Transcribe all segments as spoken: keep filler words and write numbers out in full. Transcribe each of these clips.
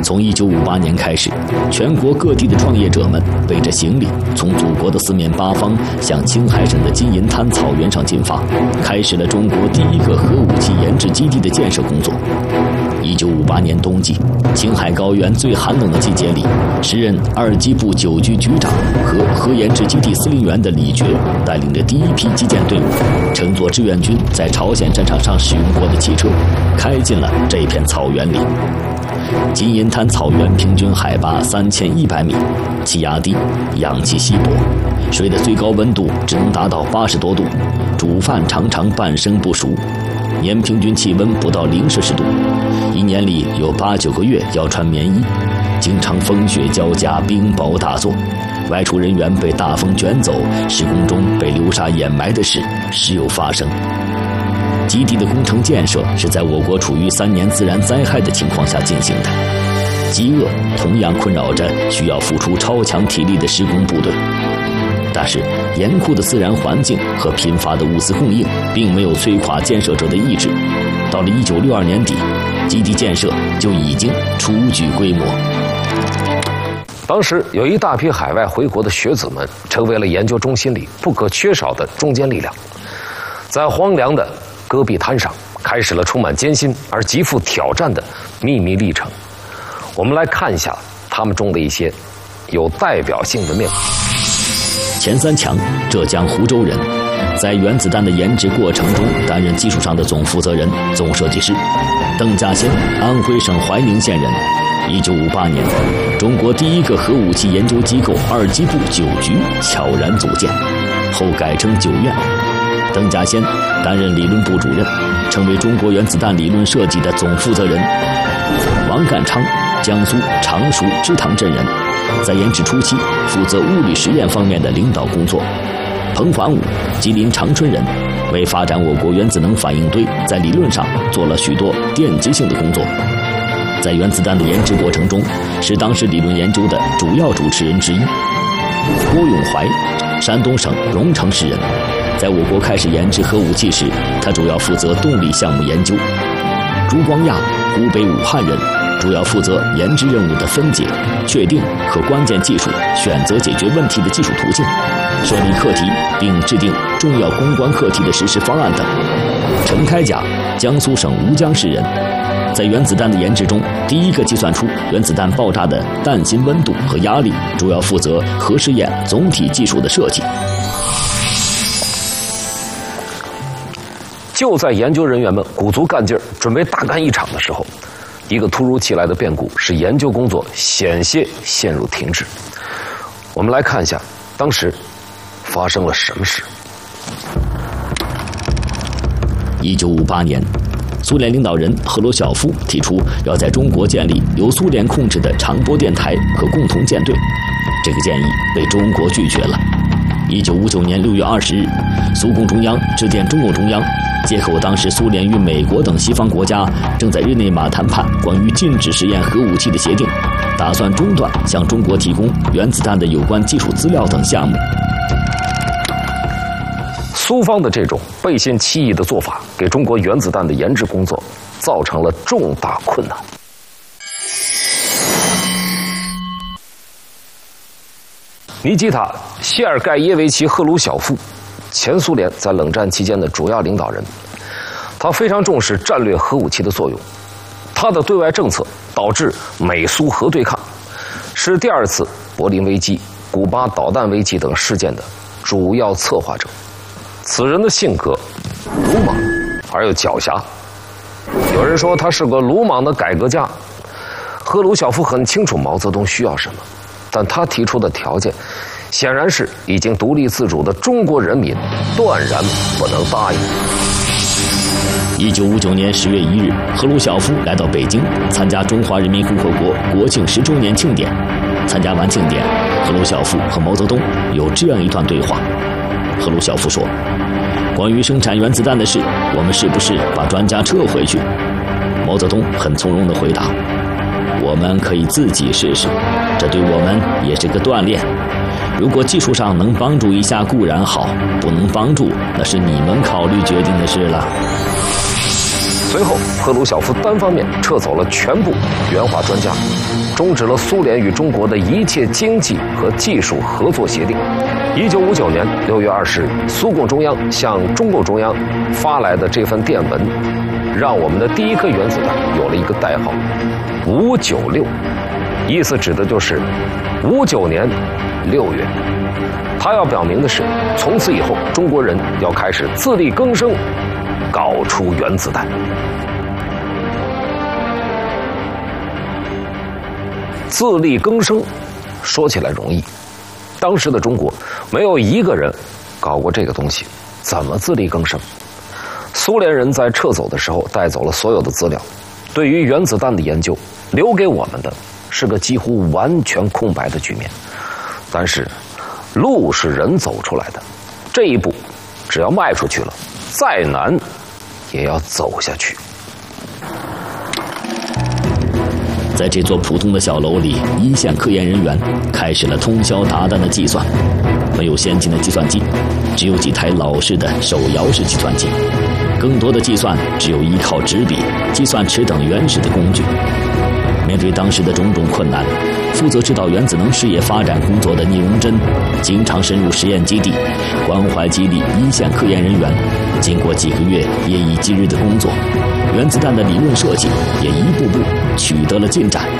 从一九五八年开始，全国各地的创业者们背着行李，从祖国的四面八方向青海省的金银滩草原上进发，开始了中国第一个核武器研制基地的建设工作。一九五八年冬季，青海高原最寒冷的季节里，时任二机部九局局长和核研制基地司令员的李觉带领着第一批基建队伍，乘坐志愿军在朝鲜战场上使用过的汽车，开进了这片草原里。金银滩草原平均海拔三千一百米，气压低，氧气稀薄，水的最高温度只能达到八十多度，煮饭常常半生不熟，年平均气温不到零摄氏度，一年里有八九个月要穿棉衣，经常风雪交加，冰雹大作，外出人员被大风卷走，施工中被流沙掩埋的事时有发生。基地的工程建设是在我国处于三年自然灾害的情况下进行的，饥饿同样困扰着需要付出超强体力的施工部队。但是严酷的自然环境和贫乏的物资供应并没有摧垮建设者的意志。到了一九六二年底，基地建设就已经初具规模。 当时有一大批海外回国的学子们，成为了研究中心里不可缺少的中坚力量。在荒凉的戈壁滩上，开始了充满艰辛而极富挑战的秘密历程。我们来看一下他们中的一些有代表性的面孔。 钱三强，浙江湖州人，在原子弹的研制过程中担任技术上的总负责人、总设计师。邓稼先，安徽省怀宁县人，一九五八年，中国第一个核武器研究机构二机部九局悄然组建，后改称九院。邓稼先担任理论部主任，成为中国原子弹理论设计的总负责人。王干昌，江苏常熟支塘镇人，在研制初期负责物理实验方面的领导工作。彭桓武，吉林长春人，为发展我国原子能反应堆在理论上做了许多奠基性的工作。在原子弹的研制过程中，是当时理论研究的主要主持人之一。郭永怀，山东省荣成市人，在我国开始研制核武器时，他主要负责动力项目研究。朱光亚，湖北武汉人，主要负责研制任务的分解、确定和关键技术、选择解决问题的技术途径、设立课题并制定重要攻关课题的实施方案等。陈开甲，江苏省吴江市人，在原子弹的研制中，第一个计算出原子弹爆炸的弹芯温度和压力，主要负责核试验总体技术的设计。 就在研究人员们鼓足干劲儿，准备大干一场的时候，一个突如其来的变故使研究工作险些陷入停滞。我们来看一下当时发生了什么事。 一九五八年，苏联领导人赫鲁晓夫提出要在中国建立由苏联控制的长波电台和共同舰队，这个建议被中国拒绝了。一九五九年六月二十日，苏共中央致电中共中央，借口当时苏联与美国等西方国家正在日内瓦谈判关于禁止实验核武器的协定，打算中断向中国提供原子弹的有关技术资料等项目。 苏方的这种背信弃义的做法，给中国原子弹的研制工作造成了重大困难。尼基塔·谢尔盖耶维奇·赫鲁晓夫，前苏联在冷战期间的主要领导人，他非常重视战略核武器的作用。他的对外政策导致美苏核对抗，是第二次柏林危机、古巴导弹危机等事件的主要策划者。此人的性格鲁莽而又狡黠，有人说他是个鲁莽的改革家。赫鲁晓夫很清楚毛泽东需要什么，但他提出的条件显然是已经独立自主的中国人民断然不能答应。 一九五九年十月一日，赫鲁晓夫来到北京参加中华人民共和国国庆十周年庆典。参加完庆典，赫鲁晓夫和毛泽东有这样一段对话。赫鲁晓夫说：“关于生产原子弹的事，我们是不是把专家撤回去？”毛泽东很从容地回答：“我们可以自己试试，这对我们也是个锻炼。如果技术上能帮助一下固然好，不能帮助，那是你们考虑决定的事了。” 随后，赫鲁晓夫单方面撤走了全部援华专家，终止了苏联与中国的一切经济和技术合作协定。一九五九年六月二十日，苏共中央向中共中央发来的这份电文，让我们的第一颗原子弹有了一个代号“五九六”，意思指的就是五九年六月。他要表明的是，从此以后，中国人要开始自力更生，搞出原子弹。自力更生，说起来容易，当时的中国没有一个人搞过这个东西，怎么自力更生？苏联人在撤走的时候带走了所有的资料，对于原子弹的研究，留给我们的是个几乎完全空白的局面。但是，路是人走出来的，这一步只要迈出去了，再难也要走下去。 在这座普通的小楼里，一线科研人员开始了通宵达旦的计算。没有先进的计算机，只有几台老式的手摇式计算机。更多的计算只有依靠纸笔、计算尺等原始的工具。面对当时的种种困难，负责指导原子能事业发展工作的聂荣臻经常深入实验基地，关怀激励一线科研人员。经过几个月夜以继日的工作，原子弹的理论设计也一步步取得了进展。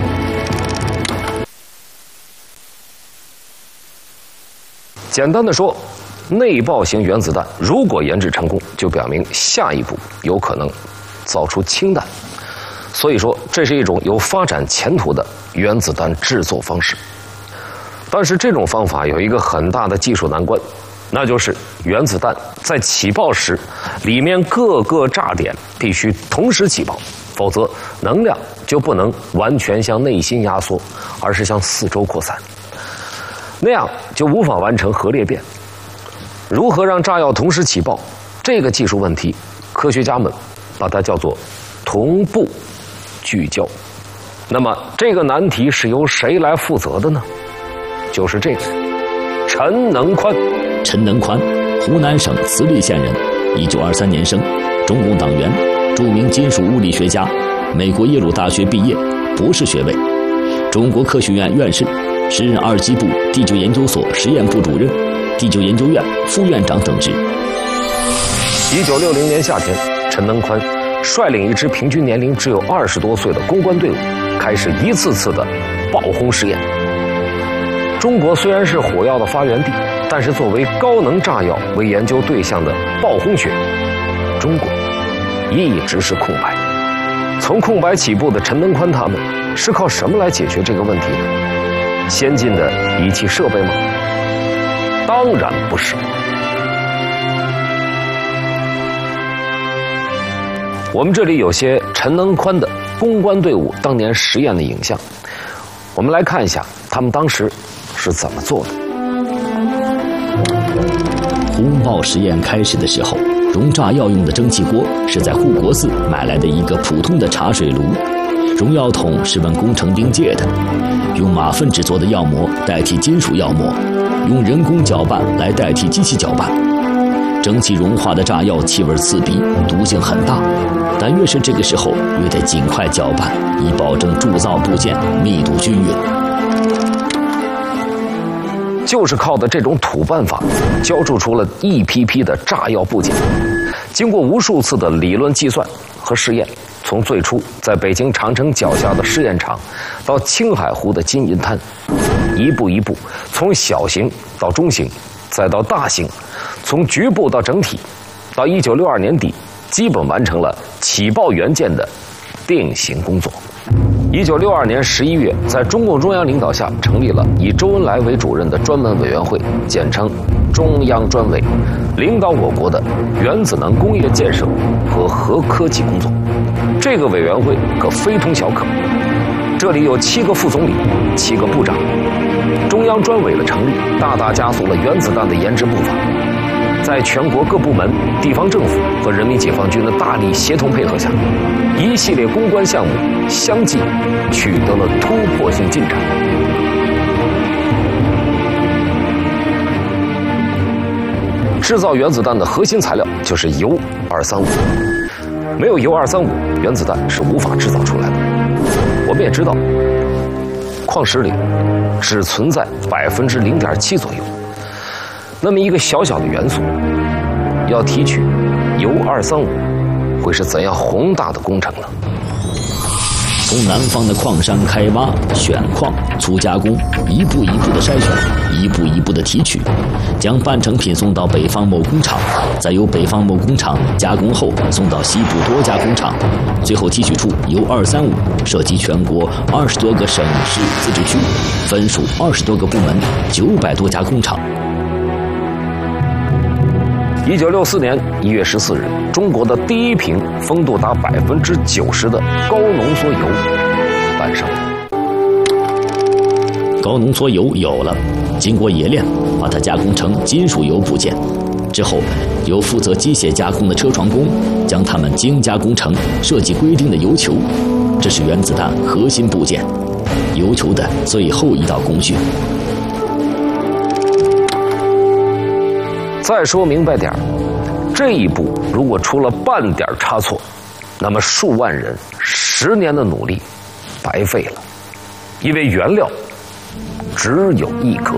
简单的说，内爆型原子弹如果研制成功，就表明下一步有可能造出氢弹。所以说，这是一种有发展前途的原子弹制作方式。但是这种方法有一个很大的技术难关，那就是原子弹在起爆时，里面各个炸点必须同时起爆，否则能量就不能完全向内心压缩，而是向四周扩散，那样就无法完成核裂变。如何让炸药同时起爆？这个技术问题，科学家们把它叫做同步聚焦。那么这个难题是由谁来负责的呢？就是这个陈能宽。 陈能宽，湖南省慈利县人，一九二三年生，中共党员，著名金属物理学家，美国耶鲁大学毕业，博士学位，中国科学院院士，时任二机部第九研究所实验部主任、第九研究院副院长等职。 一九六零年夏天，陈能宽率领一支平均年龄只有二十多岁的攻关队伍，开始一次次的爆轰实验。中国虽然是火药的发源地，但是作为高能炸药为研究对象的爆轰学，中国一直是空白。从空白起步的陈能宽他们是靠什么来解决这个问题呢？先进的仪器设备吗？当然不是。我们这里有些陈能宽的攻关队伍当年实验的影像，我们来看一下他们当时是怎么做的。 轰爆实验开始的时候，熔炸药用的蒸汽锅是在护国寺买来的一个普通的茶水炉，熔药桶是问工程兵借的，用马粪制作的药膜代替金属药膜，用人工搅拌来代替机器搅拌。蒸汽融化的炸药气味刺鼻，毒性很大，但越是这个时候越得尽快搅拌，以保证铸造部件密度均匀。 就是靠的这种土办法，浇铸出了一批批的炸药部件。经过无数次的理论计算和试验，从最初在北京长城脚下的试验场，到青海湖的金银滩，一步一步从小型到中型，再到大型，从局部到整体，到一九六二年底，基本完成了起爆元件的定型工作。一九六二年十一月，在中共中央领导下，成立了以周恩来为主任的专门委员会，简称中央专委，领导我国的原子能工业建设和核科技工作。这个委员会可非同小可，这里有七个副总理，七个部长。中央专委的成立，大大加速了原子弹的研制步伐。在全国各部门、地方政府和人民解放军的大力协同配合下，一系列攻关项目相继取得了突破性进展。制造原子弹的核心材料就是铀二三五。 没有铀二三五，原子弹是无法制造出来的。我们也知道，矿石里只存在百分之零点七左右。那么一个小小的元素，要提取铀二三五，会是怎样宏大的工程呢？ 从南方的矿山开挖、选矿、粗加工，一步一步的筛选，一步一步的提取，将半成品送到北方某工厂，再由北方某工厂加工后送到西部多家工厂，最后提取出铀二三五，涉及全国二十多个省市自治区，分属二十多个部门，九百多家工厂。 一九六四年一月十四日，中国的第一瓶丰度达百分之九十的高浓缩铀诞生了。 高浓缩铀有了，经过冶炼，把它加工成金属铀部件，之后由负责机械加工的车床工将它们精加工成设计规定的铀球，这是原子弹核心部件，铀球的最后一道工序。 再说明白点儿，这一步如果出了半点差错，那么数万人十年的努力白费了，因为原料只有一颗。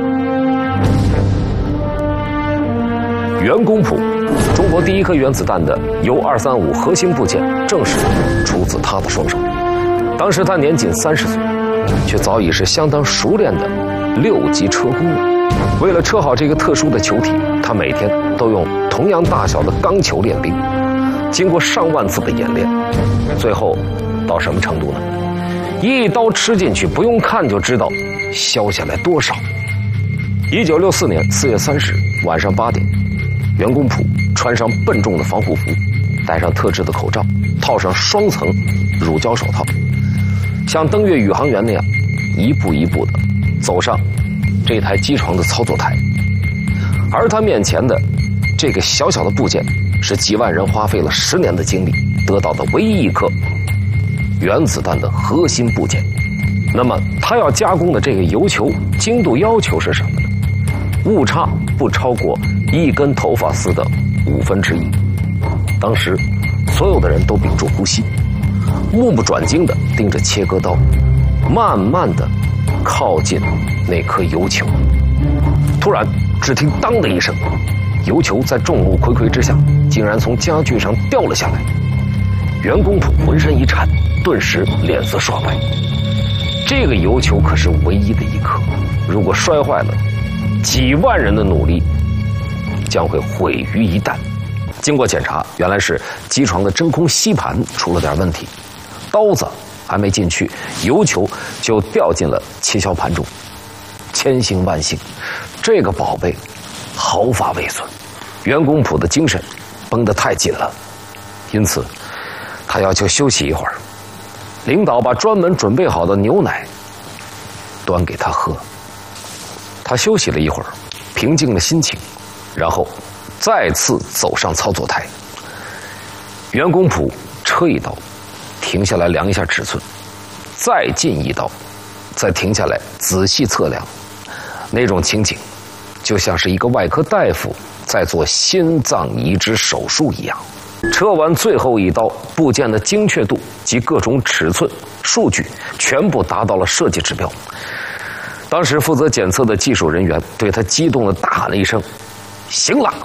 袁公朴，中国第一颗原子弹的铀二三五核心部件，正是出自他的双手。当时他年仅三十岁，却早已是相当熟练的六级车工了。为了车好这个特殊的球体，他每天都用同样大小的钢球练兵，经过上万次的演练，最后到什么程度呢？一刀吃进去，不用看就知道削下来多少。一九六四年四月三十日晚上八点，袁公朴穿上笨重的防护服，戴上特制的口罩，套上双层乳胶手套，像登月宇航员那样一步一步的走上这台机床的操作台，而他面前的这个小小的部件，是几万人花费了十年的精力得到的唯一一颗原子弹的核心部件。那么他要加工的这个铀球精度要求是什么呢？误差不超过一根头发丝的五分之一。当时所有的人都屏住呼吸，目不转睛地盯着切割刀，慢慢地靠近那颗铀球。突然只听当的一声，铀球在众目睽睽之下竟然从家具上掉了下来。袁公朴浑身一颤，顿时脸色刷白。这个铀球可是唯一的一颗，如果摔坏了，几万人的努力将会毁于一旦。经过检查，原来是机床的真空吸盘出了点问题，刀子还没进去，铀球就掉进了切削盘中。千幸万幸，这个宝贝毫发未损。袁公朴的精神绷得太紧了，因此他要求休息一会儿。领导把专门准备好的牛奶端给他喝。他休息了一会儿，平静了心情，然后再次走上操作台。袁公朴车一刀，停下来量一下尺寸，再进一刀，再停下来仔细测量。那种情景就像是一个外科大夫在做心脏移植手术一样。车完最后一刀，部件的精确度及各种尺寸数据全部达到了设计指标。当时负责检测的技术人员对他激动地大喊了一声：“行了！”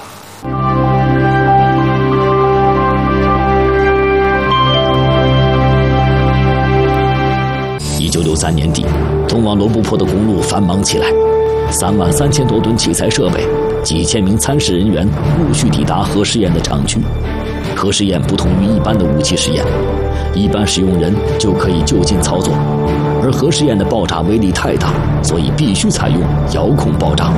一九六三年底，通往罗布泊的公路繁忙起来，三万三千多吨器材设备，几千名参试人员陆续抵达核试验的厂区。核试验不同于一般的武器试验，一般使用人就可以就近操作，而核试验的爆炸威力太大，所以必须采用遥控爆炸。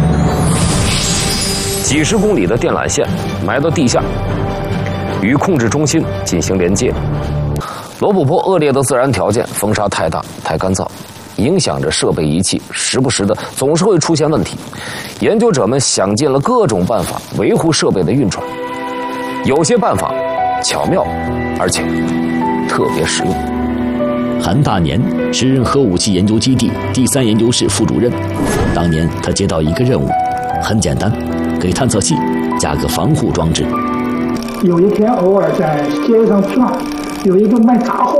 几十公里的电缆线埋到地下，与控制中心进行连接。罗布泊恶劣的自然条件，风沙太大、太干燥，影响着设备仪器，时不时的总是会出现问题。研究者们想尽了各种办法维护设备的运转，有些办法巧妙，而且特别实用。 韩大年时任核武器研究基地第三研究室副主任，当年他接到一个任务，很简单，给探测器加个防护装置。 有一天偶尔在街上转，有一个卖杂货